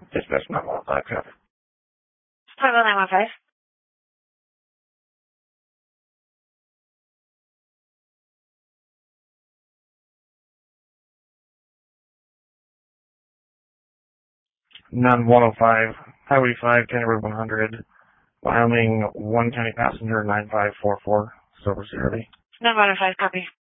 Dispatch 915, traffic. 915. 9105, Highway 5, County Road 100, Wyoming, 1 county passenger 9544, Silver Sierra. 915, copy.